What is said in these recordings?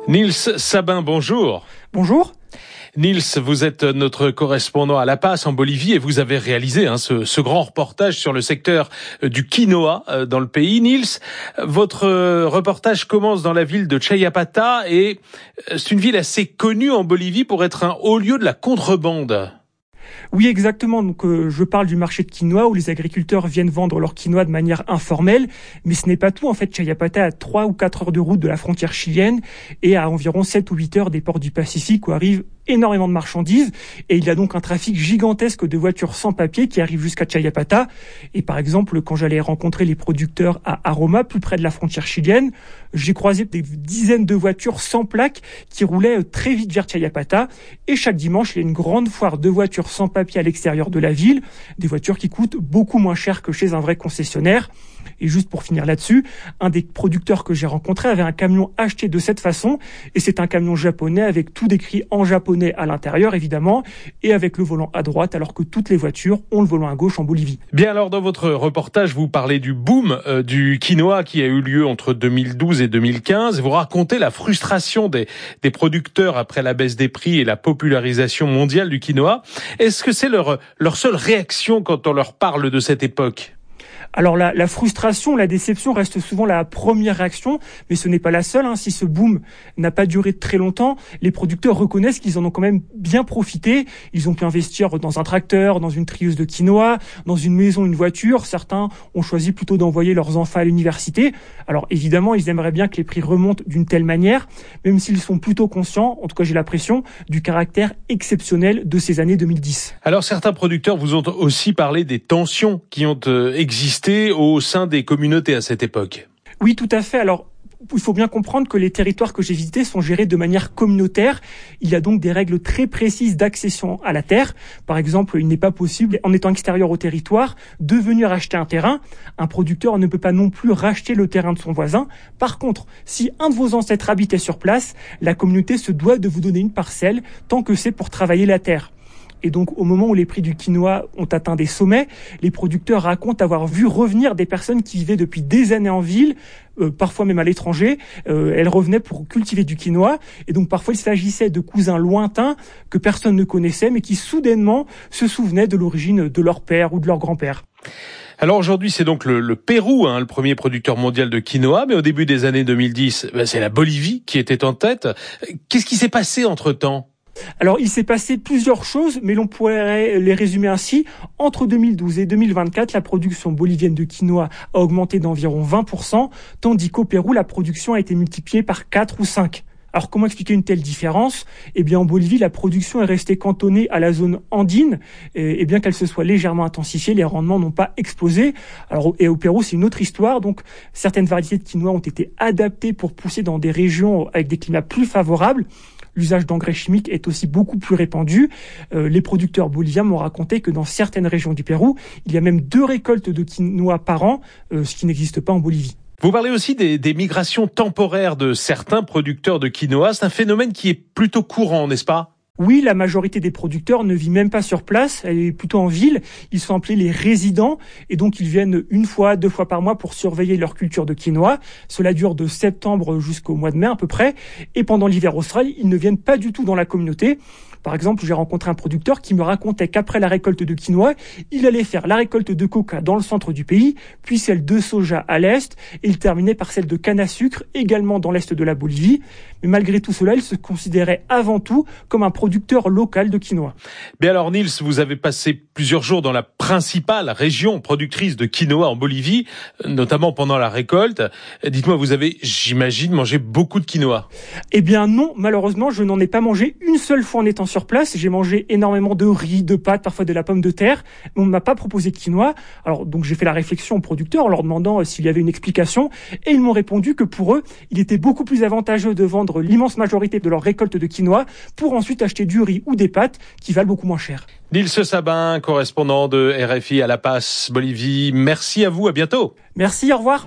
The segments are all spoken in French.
Nils Sabin, bonjour. Bonjour. Nils, vous êtes notre correspondant à La Paz, en Bolivie, et vous avez réalisé ce grand reportage sur le secteur du quinoa dans le pays. Nils, votre reportage commence dans la ville de Chayapata, et c'est une ville assez connue en Bolivie pour être un haut lieu de la contrebande. Oui, exactement. Donc, je parle du marché de quinoa où les agriculteurs viennent vendre leur quinoa de manière informelle. Mais ce n'est pas tout. En fait, Chayapata est à 3 ou 4 heures de route de la frontière chilienne et à environ 7 ou 8 heures des ports du Pacifique où arrivent énormément de marchandises. Et il y a donc un trafic gigantesque de voitures sans papier qui arrivent jusqu'à Chayapata. Et par exemple, quand j'allais rencontrer les producteurs à Aroma, plus près de la frontière chilienne, j'ai croisé des dizaines de voitures sans plaque qui roulaient très vite vers Chayapata. Et chaque dimanche, il y a une grande foire de voitures sans papier à l'extérieur de la ville, des voitures qui coûtent beaucoup moins cher que chez un vrai concessionnaire. Et juste pour finir là-dessus, un des producteurs que j'ai rencontré avait un camion acheté de cette façon, et c'est un camion japonais avec tout décrit en japonais à l'intérieur évidemment, et avec le volant à droite, alors que toutes les voitures ont le volant à gauche en Bolivie. Bien, alors dans votre reportage, vous parlez du boom du quinoa qui a eu lieu entre 2012 et 2015. Vous racontez la frustration des producteurs après la baisse des prix et la popularisation mondiale du quinoa. Est-ce que c'est leur seule réaction quand on leur parle de cette époque ? Alors la frustration, la déception reste souvent la première réaction, mais ce n'est pas la seule. Si ce boom n'a pas duré très longtemps, les producteurs reconnaissent qu'ils en ont quand même bien profité. Ils ont pu investir dans un tracteur, dans une trieuse de quinoa, dans une maison, une voiture. Certains ont choisi plutôt d'envoyer leurs enfants à l'université. Alors évidemment, ils aimeraient bien que les prix remontent d'une telle manière, même s'ils sont plutôt conscients, en tout cas j'ai l'impression, du caractère exceptionnel de ces années 2010. Alors certains producteurs vous ont aussi parlé des tensions qui ont existé au sein des communautés à cette époque. Oui, tout à fait. Alors, il faut bien comprendre que les territoires que j'ai visités sont gérés de manière communautaire. Il y a donc des règles très précises d'accession à la terre. Par exemple, il n'est pas possible, en étant extérieur au territoire, de venir acheter un terrain. Un producteur ne peut pas non plus racheter le terrain de son voisin. Par contre, si un de vos ancêtres habitait sur place, la communauté se doit de vous donner une parcelle tant que c'est pour travailler la terre. Et donc, au moment où les prix du quinoa ont atteint des sommets, les producteurs racontent avoir vu revenir des personnes qui vivaient depuis des années en ville, parfois même à l'étranger. Elles revenaient pour cultiver du quinoa. Et donc, parfois, il s'agissait de cousins lointains que personne ne connaissait, mais qui soudainement se souvenaient de l'origine de leur père ou de leur grand-père. Alors aujourd'hui, c'est donc le Pérou, le premier producteur mondial de quinoa. Mais au début des années 2010, c'est la Bolivie qui était en tête. Qu'est-ce qui s'est passé entre-temps ? Alors, il s'est passé plusieurs choses, mais l'on pourrait les résumer ainsi. Entre 2012 et 2024, la production bolivienne de quinoa a augmenté d'environ 20%, tandis qu'au Pérou, la production a été multipliée par 4 ou 5. Alors, comment expliquer une telle différence ? Eh bien, en Bolivie, la production est restée cantonnée à la zone andine, et bien qu'elle se soit légèrement intensifiée, les rendements n'ont pas explosé. Alors, et au Pérou, c'est une autre histoire. Donc, certaines variétés de quinoa ont été adaptées pour pousser dans des régions avec des climats plus favorables. L'usage d'engrais chimiques est aussi beaucoup plus répandu. Les producteurs boliviens m'ont raconté que dans certaines régions du Pérou, il y a même 2 récoltes de quinoa par an, ce qui n'existe pas en Bolivie. Vous parlez aussi des migrations temporaires de certains producteurs de quinoa. C'est un phénomène qui est plutôt courant, n'est-ce pas ? Oui, la majorité des producteurs ne vit même pas sur place, elle est plutôt en ville. Ils sont appelés les résidents et donc ils viennent 1 fois, 2 fois par mois pour surveiller leur culture de quinoa. Cela dure de septembre jusqu'au mois de mai à peu près. Et pendant l'hiver austral, ils ne viennent pas du tout dans la communauté. Par exemple, j'ai rencontré un producteur qui me racontait qu'après la récolte de quinoa, il allait faire la récolte de coca dans le centre du pays, puis celle de soja à l'est, et il terminait par celle de canne à sucre, également dans l'est de la Bolivie. Mais malgré tout cela, il se considérait avant tout comme un producteur local de quinoa. Mais alors Nils, vous avez passé plusieurs jours dans la principale région productrice de quinoa en Bolivie, notamment pendant la récolte. Dites-moi, vous avez, j'imagine, mangé beaucoup de quinoa ? Eh bien non, malheureusement, je n'en ai pas mangé une seule fois en étant sur place. J'ai mangé énormément de riz, de pâtes, parfois de la pomme de terre. On ne m'a pas proposé de quinoa. Alors donc j'ai fait la réflexion aux producteurs en leur demandant s'il y avait une explication. Et ils m'ont répondu que pour eux, il était beaucoup plus avantageux de vendre l'immense majorité de leur récolte de quinoa pour ensuite acheter du riz ou des pâtes qui valent beaucoup moins cher. Nils Sabin, correspondant de RFI à La Paz, Bolivie. Merci à vous, à bientôt. Merci, au revoir.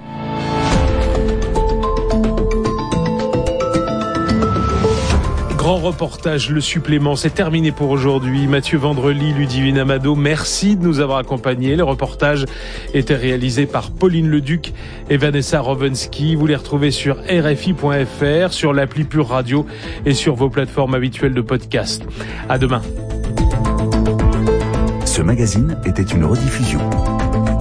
Grand reportage, le supplément, c'est terminé pour aujourd'hui. Mathieu Vandrely, Ludivine Amado, merci de nous avoir accompagnés. Le reportage était réalisé par Pauline Leduc et Vanessa Rovensky. Vous les retrouvez sur RFI.fr, sur l'appli Pure Radio et sur vos plateformes habituelles de podcast. À demain. Ce magazine était une rediffusion.